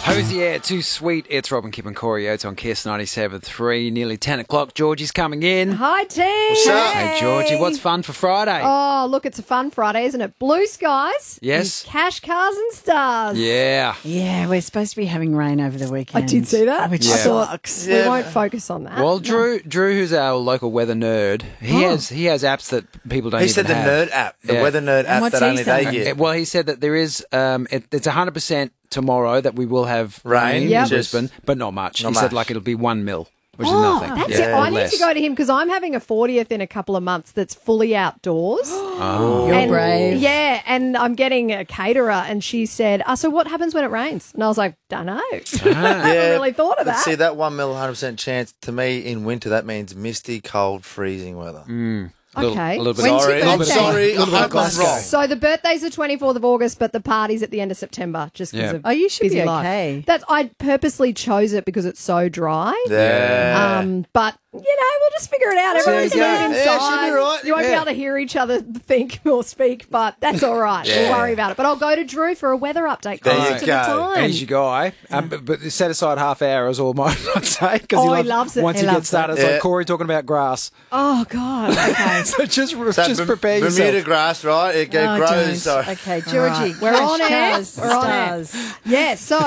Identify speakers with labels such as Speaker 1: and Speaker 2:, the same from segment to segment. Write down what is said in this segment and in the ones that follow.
Speaker 1: Hosier, Too Sweet. It's Robin, Kip and Corey Oates on Kiss 97.3. Nearly 10 o'clock. Georgie's coming in.
Speaker 2: Hi, team.
Speaker 3: What's up?
Speaker 1: Hey, Georgie. What's fun for Friday?
Speaker 2: Oh, look, it's a fun Friday, isn't it? Blue skies.
Speaker 1: Yes.
Speaker 2: And cash, cars and stars.
Speaker 1: Yeah.
Speaker 4: Yeah, we're supposed to be having rain over the weekend.
Speaker 2: I did see that.
Speaker 4: Which
Speaker 2: I thought
Speaker 4: sucks.
Speaker 2: we won't focus on that.
Speaker 1: Well, Drew, who's our local weather nerd, he has apps that people don't
Speaker 3: He
Speaker 1: even
Speaker 3: said the
Speaker 1: have.
Speaker 3: Nerd app, the
Speaker 1: Yeah.
Speaker 3: weather nerd app
Speaker 4: what's
Speaker 3: that
Speaker 4: he
Speaker 3: only
Speaker 4: saying?
Speaker 3: they get.
Speaker 1: Well, he said that there is, it's 100% tomorrow that we will have rain
Speaker 2: Yep.
Speaker 1: in Brisbane, but not much.
Speaker 3: Not
Speaker 1: he said
Speaker 3: much.
Speaker 1: like it'll be 1 mil, which is
Speaker 2: Oh,
Speaker 1: nothing.
Speaker 2: that's
Speaker 1: Yeah,
Speaker 2: it. I need
Speaker 1: less.
Speaker 2: to go to him because I'm having a 40th in a couple of months that's fully outdoors.
Speaker 1: Oh.
Speaker 4: You're
Speaker 2: And-
Speaker 4: brave.
Speaker 2: Yeah, and I'm getting a caterer, and she said, so what happens when it rains? And I was like, don't know. I haven't really thought of
Speaker 3: but
Speaker 2: that.
Speaker 3: See, that 1 mil 100% chance, to me, in winter, that means misty, cold, freezing weather.
Speaker 2: Okay.
Speaker 1: A little bit
Speaker 2: When's
Speaker 1: of-
Speaker 2: your
Speaker 3: I'm
Speaker 2: birthday?
Speaker 3: sorry. I
Speaker 1: little bit of
Speaker 3: hope I'm
Speaker 1: Glasgow.
Speaker 3: wrong.
Speaker 2: So the birthday's the 24th of August, but the party's at the end of September, just because
Speaker 1: Yeah.
Speaker 2: of
Speaker 4: Oh, you should
Speaker 2: busy
Speaker 4: be
Speaker 2: life.
Speaker 4: okay.
Speaker 2: I purposely chose it because it's so dry.
Speaker 3: Yeah.
Speaker 2: But we'll just figure it out. Everyone's
Speaker 1: you go.
Speaker 2: moving
Speaker 3: Yeah,
Speaker 2: inside.
Speaker 3: should be right.
Speaker 2: You won't be
Speaker 3: Yeah.
Speaker 2: able to hear each other think or speak, but that's all right.
Speaker 3: Yeah.
Speaker 2: Don't worry about it. But I'll go to Drew for a weather update
Speaker 3: There
Speaker 2: closer
Speaker 3: you
Speaker 2: to
Speaker 3: go.
Speaker 2: the time.
Speaker 1: And he's your guy, but set aside half hour is all mine, I'd say. Because
Speaker 2: Oh, he loves it.
Speaker 1: Once
Speaker 2: He
Speaker 1: you get
Speaker 2: loves
Speaker 1: started,
Speaker 3: it.
Speaker 1: it's
Speaker 3: Yeah.
Speaker 1: like Corey talking about grass.
Speaker 2: Oh, God. Okay.
Speaker 1: So just
Speaker 3: So
Speaker 1: prepare
Speaker 3: Bermuda
Speaker 1: yourself.
Speaker 3: grass, right? It
Speaker 4: Oh,
Speaker 3: grows.
Speaker 4: don't.
Speaker 3: So.
Speaker 4: Okay, Georgie.
Speaker 2: We're on air.
Speaker 4: Cars,
Speaker 2: We're on air.
Speaker 4: stars.
Speaker 2: Yeah, so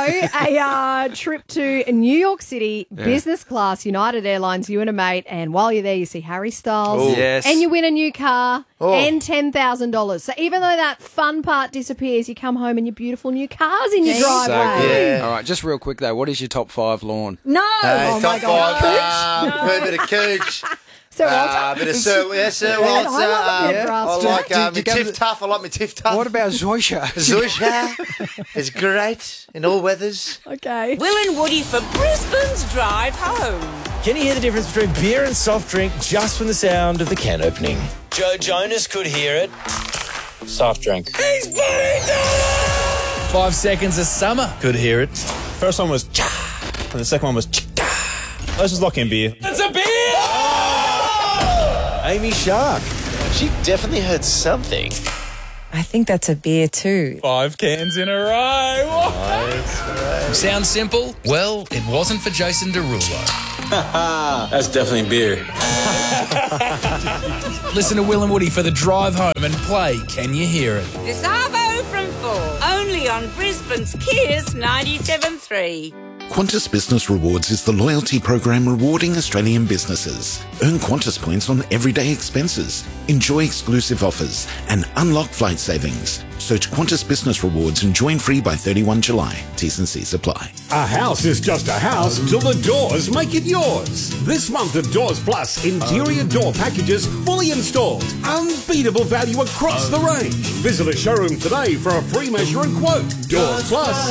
Speaker 2: a trip to New York City, business class, United Airlines, you and a mate, and while you're there, you see Harry Styles.
Speaker 3: Oh.
Speaker 1: Yes.
Speaker 2: And you win a new car
Speaker 3: Oh.
Speaker 2: and $10,000. So even though that fun part disappears, you come home and your beautiful new car's in your
Speaker 4: So
Speaker 2: driveway.
Speaker 3: Yeah.
Speaker 1: All right, just real quick though, what is your top 5 lawn?
Speaker 4: No.
Speaker 3: Hey,
Speaker 2: Oh,
Speaker 3: top
Speaker 2: my God.
Speaker 3: five. A bit of cooch.
Speaker 2: So Walter,
Speaker 3: A bit of Sir
Speaker 2: I
Speaker 3: Walter.
Speaker 2: love a bit of grass
Speaker 3: I
Speaker 2: too.
Speaker 3: like
Speaker 1: Did
Speaker 3: me
Speaker 1: you go to
Speaker 3: Tiff
Speaker 1: the-
Speaker 3: Tough. I like me Tiff Tough.
Speaker 1: What about Zoisha?
Speaker 3: Zusha is great in all weathers.
Speaker 2: Okay.
Speaker 5: Will and Woody for Brisbane's drive home.
Speaker 6: Can you hear the difference between beer and soft drink just from the sound of the can opening? Joe Jonas could hear it. Soft drink. He's bloody done it! 5 seconds of summer could hear it.
Speaker 7: First one was cha, and the second one was chika. Let's just lock in beer.
Speaker 6: It's a beer! Amy Shark. She definitely heard something.
Speaker 8: I think that's a beer too.
Speaker 7: 5 cans in a row.
Speaker 9: Sounds simple? Well, it wasn't for Jason Derulo.
Speaker 6: That's definitely beer.
Speaker 9: Listen to Will and Woody for the drive home and play Can You Hear It?
Speaker 5: This Arvo from 4, only on Brisbane's Kiss 97.3.
Speaker 10: Qantas Business Rewards is the loyalty program rewarding Australian businesses. Earn Qantas points on everyday expenses, enjoy exclusive offers, and unlock flight savings. Search Qantas Business Rewards and join free by 31 July. T's and C's apply.
Speaker 11: A house is just a house till the doors make it yours. This month of Doors Plus, interior door packages fully installed. Unbeatable value across the range. Visit a showroom today for a free measure and quote. Doors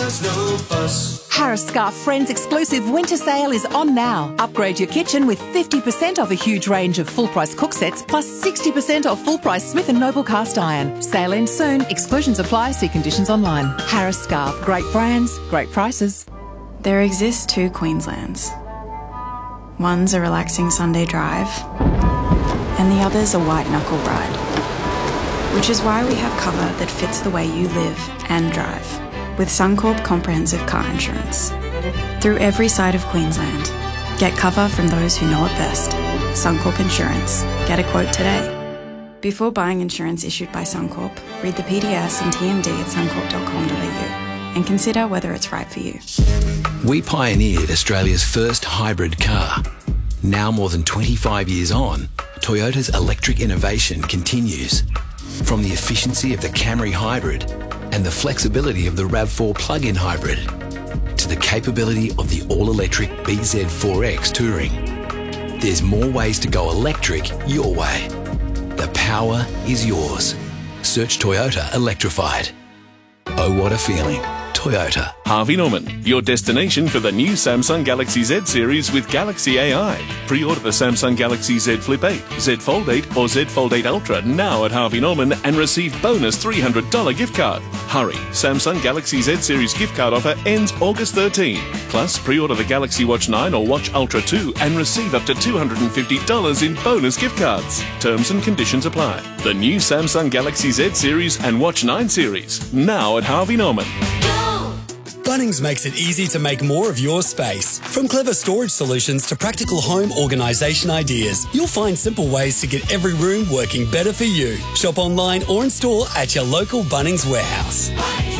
Speaker 11: Plus.
Speaker 12: Harris Scarf Friends exclusive winter sale is on now. Upgrade your kitchen with 50% off a huge range of full-price cook sets plus 60% off full-price Smith & Noble cast iron. Sale ends soon. Exclusions apply. See conditions online. Harris Scarf. Great brands, great prices.
Speaker 13: There exist 2 Queenslands. One's a relaxing Sunday drive, and the other's a white-knuckle ride. Which is why we have cover that fits the way you live and drive. With Suncorp Comprehensive Car Insurance. Through every side of Queensland. Get cover from those who know it best. Suncorp Insurance. Get a quote today. Before buying insurance issued by Suncorp, read the PDS and TMD at suncorp.com.au and consider whether it's right for you.
Speaker 9: We pioneered Australia's first hybrid car. Now more than 25 years on, Toyota's electric innovation continues. From the efficiency of the Camry Hybrid and the flexibility of the RAV4 plug-in hybrid to the capability of the all-electric BZ4X Touring. There's more ways to go electric your way. The power is yours. Search Toyota Electrified. Oh, what a feeling. Toyota.
Speaker 14: Harvey Norman, your destination for the new Samsung Galaxy Z series with Galaxy AI. Pre-order the Samsung Galaxy Z Flip 8, Z Fold 8 or Z Fold 8 Ultra now at Harvey Norman and receive bonus $300 gift card. Hurry, Samsung Galaxy Z series gift card offer ends August 13. Plus, pre-order the Galaxy Watch 9 or Watch Ultra 2 and receive up to $250 in bonus gift cards. Terms and conditions apply. The new Samsung Galaxy Z series and Watch 9 series now at Harvey Norman.
Speaker 15: Bunnings makes it easy to make more of your space. From clever storage solutions to practical home organisation ideas, you'll find simple ways to get every room working better for you. Shop online or in store at your local Bunnings warehouse.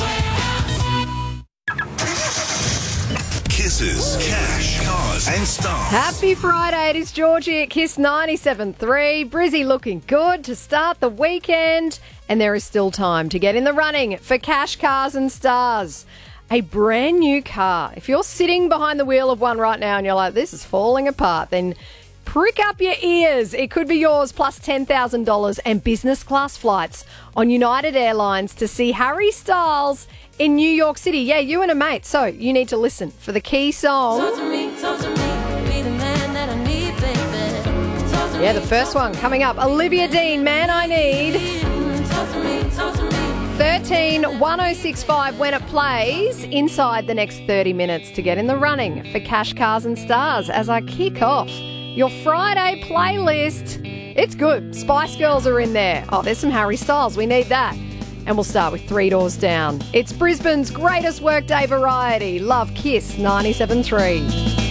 Speaker 16: Kisses, cash, cars and stars.
Speaker 2: Happy Friday. It is Georgie at Kiss 97.3. Brizzy looking good to start the weekend. And there is still time to get in the running for cash, cars and stars. A brand new car. If you're sitting behind the wheel of one right now and you're like, this is falling apart, then prick up your ears. It could be yours, plus $10,000 and business class flights on United Airlines to see Harry Styles in New York City. Yeah, you and a mate. So you need to listen for the key song. Yeah, the first one coming up. Olivia Dean, Man I Need. 13-1065 when it plays inside the next 30 minutes to get in the running for cash, cars and stars as I kick off your Friday playlist. It's good. Spice Girls are in there. Oh, there's some Harry Styles. We need that. And we'll start with Three Doors Down. It's Brisbane's greatest workday variety. Love Kiss 97.3.